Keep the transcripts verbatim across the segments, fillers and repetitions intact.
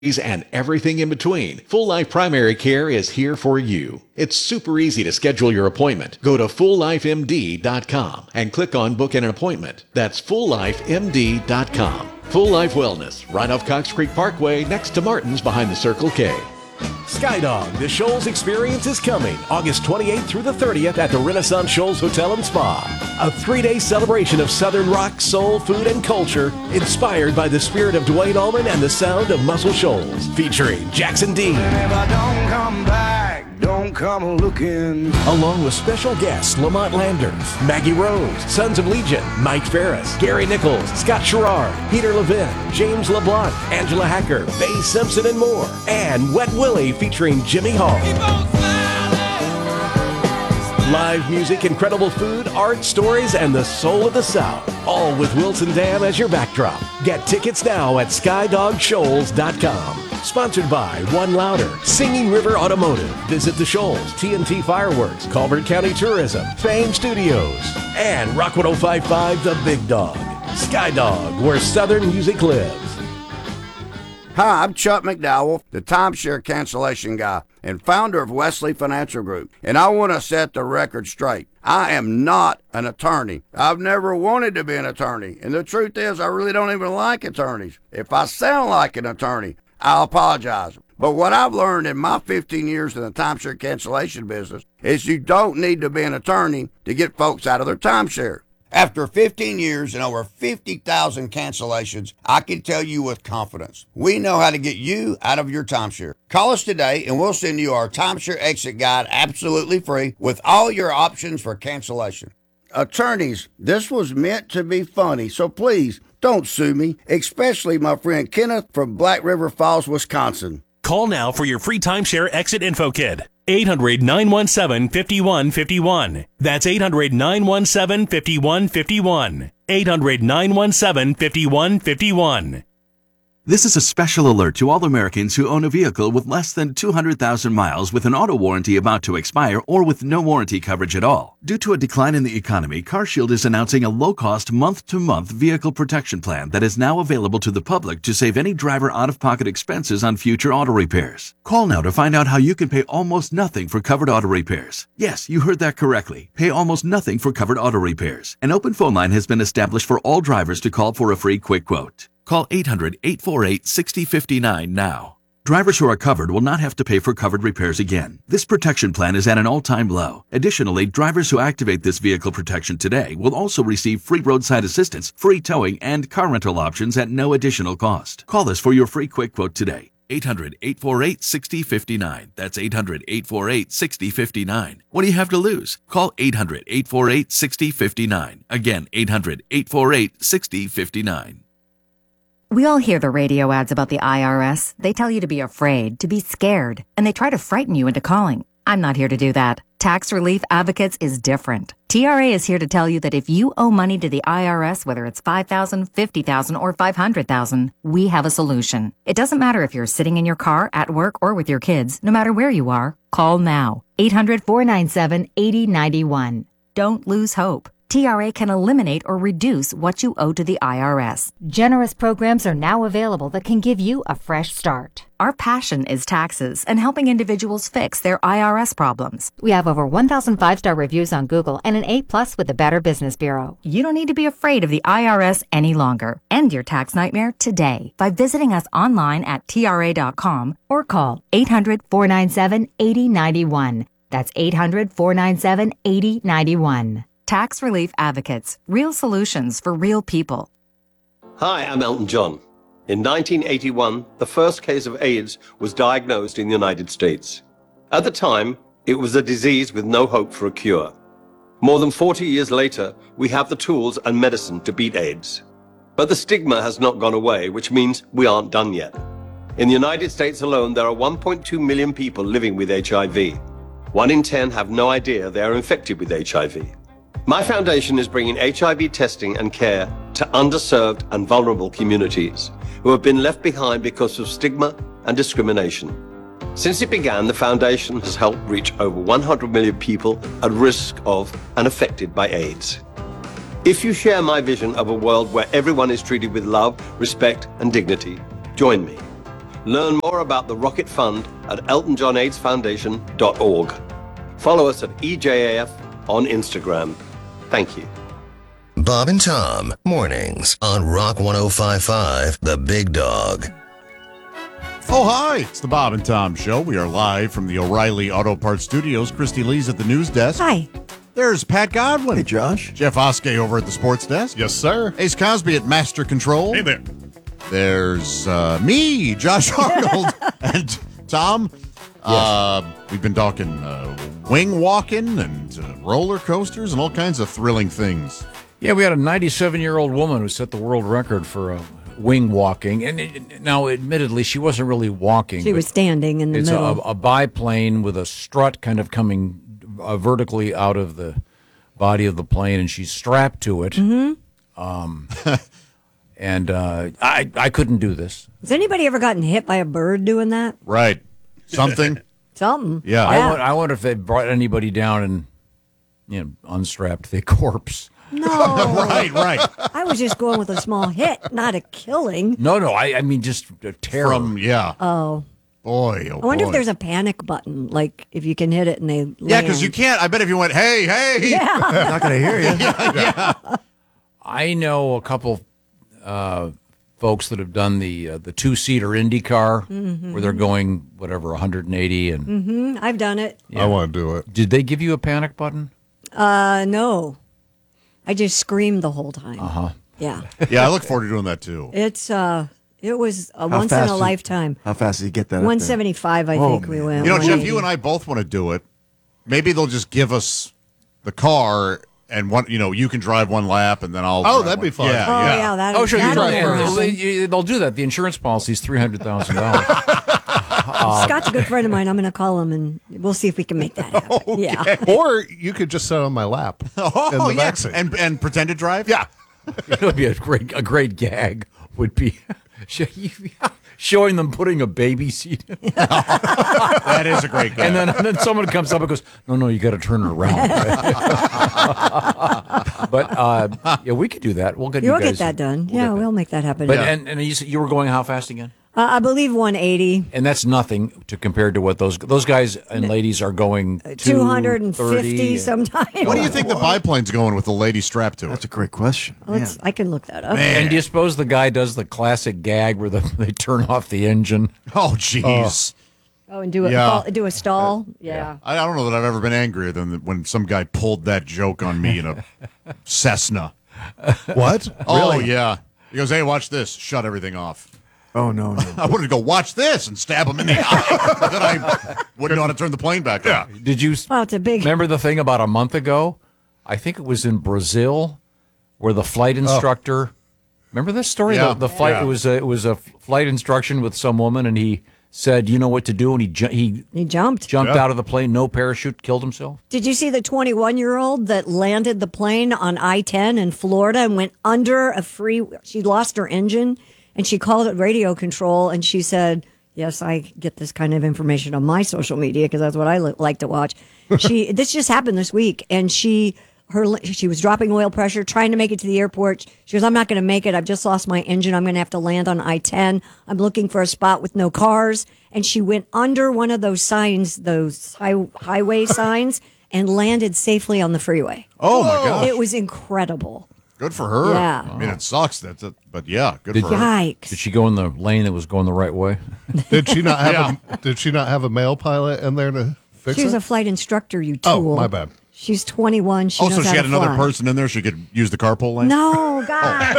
and everything in between, Full Life Primary Care is here for you. It's super easy to schedule your appointment. Go to full life m d dot com and click on Book an Appointment. That's full life m d dot com. Full Life Wellness, right off Cox Creek Parkway, next to Martin's behind the Circle K. Skydog, the Shoals Experience is coming August twenty-eighth through the thirtieth at the Renaissance Shoals Hotel and Spa. A three-day celebration of Southern rock, soul, food, and culture inspired by the spirit of Dwayne Allman and the sound of Muscle Shoals. Featuring Jackson Dean. If I don't come back, don't come looking. Along with special guests Lamont Landers, Maggie Rose, Sons of Legion, Mike Ferris, Gary Nichols, Scott Sherrard, Peter Levin, James LeBlanc, Angela Hacker, Faye Simpson, and more. And Wet Willie featuring Jimmy Hall. Live music, incredible food, art, stories, and the soul of the South. All with Wilson Dam as your backdrop. Get tickets now at skydog shoals dot com. Sponsored by One Louder, Singing River Automotive, Visit the Shoals, T N T Fireworks, Colbert County Tourism, Fame Studios, and Rock one oh five point five The Big Dog. Skydog, where Southern music lives. Hi, I'm Chuck McDowell, the timeshare cancellation guy and founder of Wesley Financial Group, and I want to set the record straight. I am not an attorney. I've never wanted to be an attorney, and the truth is I really don't even like attorneys. If I sound like an attorney, I'll apologize. But what I've learned in my fifteen years in the timeshare cancellation business is you don't need to be an attorney to get folks out of their timeshare. After fifteen years and over fifty thousand cancellations, I can tell you with confidence, we know how to get you out of your timeshare. Call us today and we'll send you our timeshare exit guide absolutely free with all your options for cancellation. Attorneys, this was meant to be funny, so please don't sue me, especially my friend Kenneth from Black River Falls, Wisconsin. Call now for your free timeshare exit info kit. eight hundred, nine one seven, five one five one. That's eight hundred, nine one seven, five one five one. eight hundred, nine one seven, five one five one. This is a special alert to all Americans who own a vehicle with less than two hundred thousand miles with an auto warranty about to expire or with no warranty coverage at all. Due to a decline in the economy, CarShield is announcing a low-cost month-to-month vehicle protection plan that is now available to the public to save any driver out-of-pocket expenses on future auto repairs. Call now to find out how you can pay almost nothing for covered auto repairs. Yes, you heard that correctly. Pay almost nothing for covered auto repairs. An open phone line has been established for all drivers to call for a free quick quote. Call eight hundred, eight four eight, six zero five nine now. Drivers who are covered will not have to pay for covered repairs again. This protection plan is at an all-time low. Additionally, drivers who activate this vehicle protection today will also receive free roadside assistance, free towing, and car rental options at no additional cost. Call us for your free quick quote today. eight hundred, eight four eight, six zero five nine. That's eight hundred, eight four eight, six zero five nine. What do you have to lose? Call eight hundred, eight four eight, six zero five nine. Again, eight hundred, eight four eight, six zero five nine. We all hear the radio ads about the I R S. They tell you to be afraid, to be scared, and they try to frighten you into calling. I'm not here to do that. Tax Relief Advocates is different. T R A is here to tell you that if you owe money to the I R S, whether it's five thousand dollars, fifty thousand dollars, or five hundred thousand dollars, we have a solution. It doesn't matter if you're sitting in your car, at work, or with your kids. No matter where you are, call now. eight hundred, four nine seven, eight zero nine one. Don't lose hope. T R A can eliminate or reduce what you owe to the I R S. Generous programs are now available that can give you a fresh start. Our passion is taxes and helping individuals fix their I R S problems. We have over one thousand five-star reviews on Google and an A plus with the Better Business Bureau. You don't need to be afraid of the I R S any longer. End your tax nightmare today by visiting us online at T R A dot com or call eight hundred, four nine seven, eight zero nine one. That's eight hundred, four nine seven, eight zero nine one. Tax Relief Advocates, real solutions for real people. Hi, I'm Elton John. In nineteen eighty-one, the first case of AIDS was diagnosed in the United States. At the time, it was a disease with no hope for a cure. More than forty years later, we have the tools and medicine to beat AIDS. But the stigma has not gone away, which means we aren't done yet. In the United States alone, there are one point two million people living with H I V. One in ten have no idea they are infected with H I V. My foundation is bringing H I V testing and care to underserved and vulnerable communities who have been left behind because of stigma and discrimination. Since it began, the foundation has helped reach over one hundred million people at risk of and affected by AIDS. If you share my vision of a world where everyone is treated with love, respect, and dignity, join me. Learn more about the Rocket Fund at elton john aids foundation dot org. Follow us at E J A F on Instagram. Thank you. Bob and Tom, mornings on Rock one oh five point five, The Big Dog. Oh, hi. It's the Bob and Tom Show. We are live from the O'Reilly Auto Parts Studios. Christy Lee's at the news desk. Hi. There's Pat Godwin. Hey, Josh. Jeff Oskey over at the sports desk. Yes, sir. Ace Cosby at Master Control. Hey there. There's uh, me, Josh Arnold, and Tom. Yes. Uh, we've been talking uh, wing walking and uh, roller coasters and all kinds of thrilling things. Yeah, we had a ninety-seven-year-old woman who set the world record for uh, wing walking. And it, now, admittedly, she wasn't really walking. She was standing in the it's middle. It's a, a biplane with a strut kind of coming uh, vertically out of the body of the plane, and she's strapped to it. Mm-hmm. Um, and uh, I, I couldn't do this. Has anybody ever gotten hit by a bird doing that? Right. Something. Something. Yeah. I, yeah. wonder, I wonder if they brought anybody down and you know, unstrapped the corpse. No. right, right. I was just going with a small hit, not a killing. No, no, I, I mean just a terror. From, yeah. Oh. Boy, oh I wonder boy. if there's a panic button, like if you can hit it and they land. Yeah, because you can't. I bet if you went, hey, hey. Yeah. Not going to hear you. yeah, yeah. I know a couple uh, folks that have done the uh, the two-seater IndyCar mm-hmm. where they're going, whatever, one hundred eighty. and Mm-hmm. I've done it. Yeah. I want to do it. Did they give you a panic button? Uh, no. I just screamed the whole time. Uh-huh. Yeah. Yeah, I look forward to doing that, too. It's, uh, it was a How once in a fast you- lifetime. How fast did you get that? one seventy-five, I Oh, think we man. went. You know, Jeff, one eighty. you and I both want to do it. Maybe they'll just give us the car, and one, you know, you can drive one lap, and then I'll. Oh, drive that'd one. be fun. Yeah, Oh, yeah. yeah. that, Oh, sure. You that'll drive, never and happen. they, you- they'll do that. The insurance policy is three hundred thousand dollars. Scott's a good friend of mine. I'm going to call him, and we'll see if we can make that happen. Okay. Yeah. Or you could just sit on my lap Oh, in the yeah. backseat. And, and pretend to drive? Yeah. It would be a great a great gag. Would be showing them putting a baby seat in. That is a great guy. And then, and then someone comes up and goes, no, no, you got to turn it around. But uh, yeah, we could do that. We'll get You'll you guys. get that done. We'll yeah, get that. we'll make that happen. But Uh, and, and you, said you were going how fast again? I believe one eighty. And that's nothing to compare to what those those guys and ladies are going two hundred fifty two thirty. sometimes. What do you think the biplane's going with the lady strapped to it? That's a great question. Let's, I can look that up. And do you suppose the guy does the classic gag where the, they turn off the engine? Oh, jeez. Oh, and do a Yeah. fall, do a stall. Yeah. I I don't know that I've ever been angrier than when some guy pulled that joke on me in a Cessna. What? Oh, Really? yeah. He goes, hey, watch this. Shut everything off. Oh, no, no. I wanted to go, watch this, and stab him in the eye. But then I wouldn't know how to turn the plane back on. Did you Well, it's a big. remember the thing about a month ago? I think it was in Brazil where the flight instructor. Remember this story? Yeah. The, the flight. Yeah. It was a, it was a flight instruction with some woman, and he said, "You know what to do," and he ju- he He jumped. jumped Yeah. out of the plane, no parachute, killed himself. Did you see the twenty-one-year-old that landed the plane on I ten in Florida and went under a free? She lost her engine, and she called it radio control, and she said, "Yes, I get this kind of information on my social media because that's what I li- like to watch." She this just happened this week, and she her she was dropping oil pressure, trying to make it to the airport. She goes, "I'm not going to make it. I've just lost my engine. I'm going to have to land on I ten. I'm looking for a spot with no cars." And she went under one of those signs, those high, highway signs, and landed safely on the freeway. Oh, my gosh. It was incredible. Good for her. Yeah. I mean, it sucks, that's it, but yeah, good Did, for her. Yikes. did she go in the lane that was going the right way? Did she not have a Did she not have a male pilot in there to fix She was it? a flight instructor, you Oh, tool. my bad. She's twenty-one. She Oh, knows so she how had to another fly. person in there so she could use the carpool lane? No, God.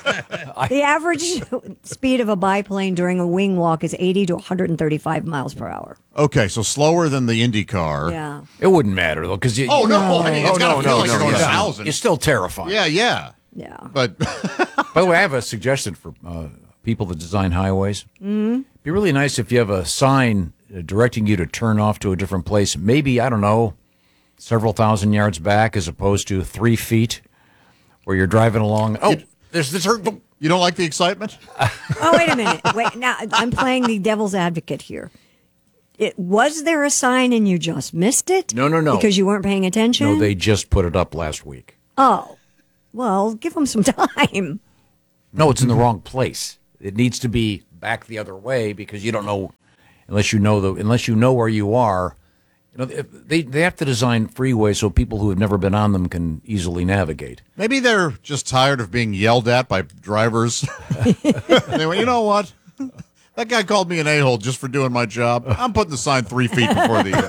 The average speed of a biplane during a wing walk is eighty to one hundred thirty-five miles per hour. Okay, so slower than the Indy car. Yeah. It wouldn't matter though, because you. Oh, no. I mean, it's Oh, gotta no, feel no, like you're no, going a yeah. thousand. You're still terrifying. Yeah, yeah. Yeah. But By the way, I have a suggestion for uh, people that design highways. Mm-hmm. It'd be really nice if you have a sign uh, directing you to turn off to a different place. Maybe, I don't know, several thousand yards back as opposed to three feet where you're driving along. Oh, there's this. You don't like the excitement? Oh, wait a minute. Wait, now I'm playing the devil's advocate here. It was there a sign and you just missed it? No, no, no. Because you weren't paying attention? No, they just put it up last week. Oh. Well, give them some time. No, it's in the wrong place. It needs to be back the other way because you don't know unless you know the unless you know where you are. You know, they they have to design freeways so people who have never been on them can easily navigate. Maybe they're just tired of being yelled at by drivers. They went, you know what? That guy called me an a-hole just for doing my job. I'm putting the sign three feet before the.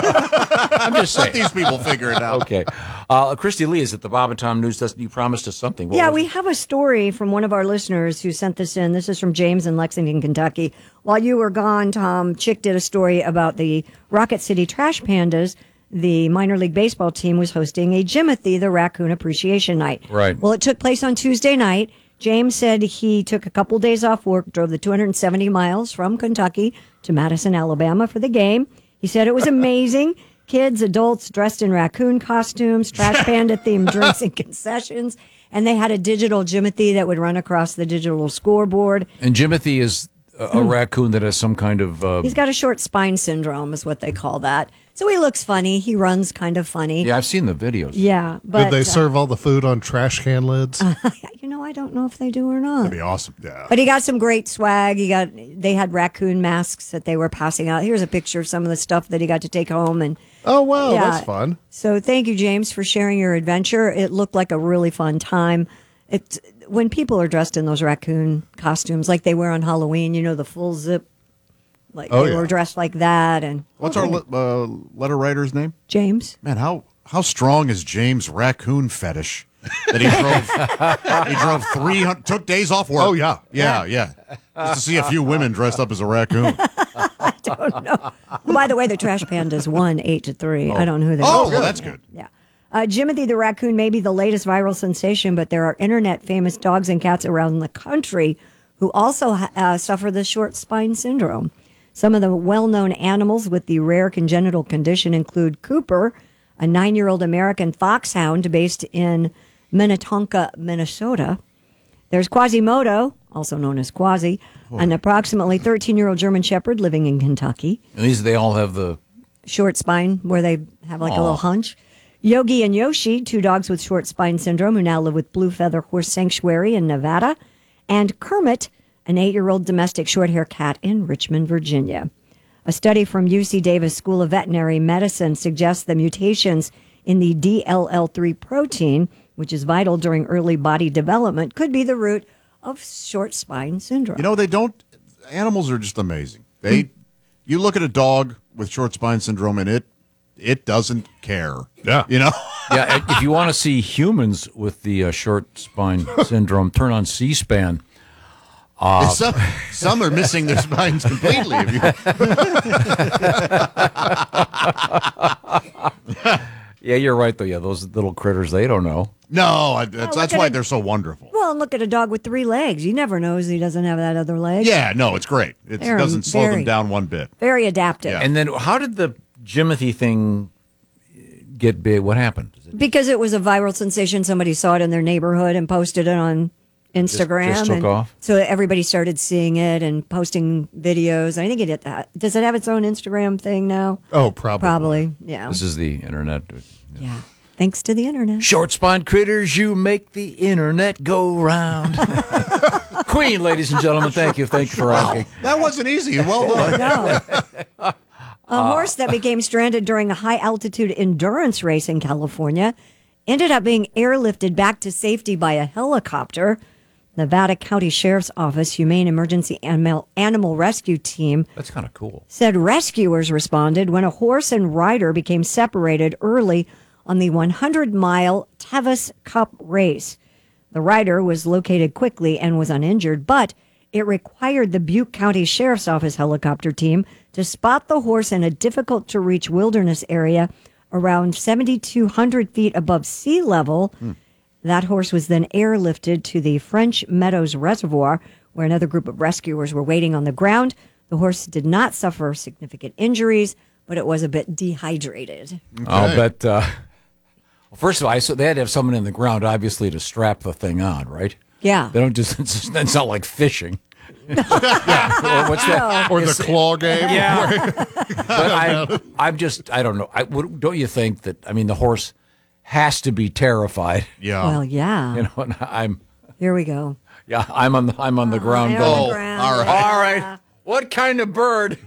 Uh, I'm just saying. Let these people figure it out. Okay. Uh, Christy Lee is at the Bob and Tom News Desk. You promised us something. What yeah, was we it? have a story from one of our listeners who sent this in. This is from James in Lexington, Kentucky. While you were gone, Tom, Chick did a story about the Rocket City Trash Pandas. The minor league baseball team was hosting a Jimothy, the Raccoon Appreciation Night. Right. Well, it took place on Tuesday night. James said he took a couple days off work, drove the two hundred seventy miles from Kentucky to Madison, Alabama for the game. He said it was amazing. Kids, adults dressed in raccoon costumes, trash panda themed drinks and concessions. And they had a digital Jimothy that would run across the digital scoreboard. And Jimothy is a, a raccoon that has some kind of. Uh, He's got a short spine syndrome, is what they call that. So he looks funny. He runs kind of funny. yeah, I've seen the videos. Yeah, but Did they uh, serve all the food on trash can lids? you know, I don't know if they do or not. That'd be awesome. Yeah. But he got some great swag. He got they had raccoon masks that they were passing out. Here's a picture of some of the stuff that he got to take home. And Oh, wow, Yeah. that's fun. so thank you, James, for sharing your adventure. It looked like a really fun time. It when people are dressed in those raccoon costumes, like they wear on Halloween, you know, the full zip, like Oh, they yeah. were dressed like that. And What's our le- uh, letter writer's name? James? Man, how how strong is James' raccoon fetish that he drove? He drove three hundred, took days off work. Oh, yeah. yeah, yeah, just to see a few women dressed up as a raccoon. I don't know. By the way, the Trash Pandas won eight to three. I don't know who they Oh, were. well, that's good. Yeah. Uh, Jimothy the raccoon may be the latest viral sensation, but there are internet famous dogs and cats around the country who also uh, suffer the short spine syndrome. Some of the well-known animals with the rare congenital condition include Cooper, a nine-year-old American foxhound based in Minnetonka, Minnesota. There's Quasimodo, also known as Quasi, an approximately thirteen-year-old German Shepherd living in Kentucky. And these, they all have the. Short spine, where they have like Aw. a little hunch. Yogi and Yoshi, two dogs with short spine syndrome who now live with Blue Feather Horse Sanctuary in Nevada. And Kermit, an eight-year-old domestic short-hair cat in Richmond, Virginia. A study from U C Davis School of Veterinary Medicine suggests the mutations in the D L L three protein, which is vital during early body development, could be the root of short spine syndrome. You know, they don't. Animals are just amazing. They, you look at a dog with short spine syndrome, and it, it doesn't care. Yeah. You know. Yeah, if you want to see humans with the uh, short spine syndrome, turn on C-SPAN. Uh, some, some are missing their spines completely. If you... yeah, you're right, though. Yeah, those little critters, they don't know. No, I, that's, Oh, that's look why at it. they're so wonderful. Well, and look at a dog with three legs. You never know if he doesn't have that other leg. Yeah, no, it's great. It They're doesn't slow very- them down one bit. Very adaptive. And then how did the Jimothy thing get big? What happened? Because it was a viral sensation. Somebody saw it in their neighborhood and posted it on Instagram. just took and off? So everybody started seeing it and posting videos. I think it did that. Does it have its own Instagram thing now? Oh, probably. Probably, yeah. This is the internet. Yeah. Thanks to the internet. Short spine critters, you make the internet go round. Queen, ladies and gentlemen, thank you. Thank you for asking. That wasn't easy. Well done. No. A horse that became stranded during a high altitude endurance race in California ended up being airlifted back to safety by a helicopter. Nevada County Sheriff's Office Humane Emergency Animal, Animal Rescue Team That's kind of cool. said rescuers responded when a horse and rider became separated early on the one hundred mile Tevis Cup race. The rider was located quickly and was uninjured, but it required the Butte County Sheriff's Office helicopter team to spot the horse in a difficult-to-reach wilderness area around seven thousand two hundred feet above sea level. Hmm. That horse was then airlifted to the French Meadows Reservoir, where another group of rescuers were waiting on the ground. The horse did not suffer significant injuries, but it was a bit dehydrated. I'll bet. Uh, well, first of all, I so they had to have someone in the ground, obviously, to strap the thing on, right? Yeah. They don't just. It's, it's not like fishing. yeah. Or what's that? Or the claw game. Yeah. But I, I'm just. I don't know. I would- don't you think that? I mean, the horse has to be terrified. Yeah. Well, yeah. You know, and I'm. Here we go. Yeah, I'm on the I'm on the ground you're on the going. ground, all right. yeah. All right. What kind of bird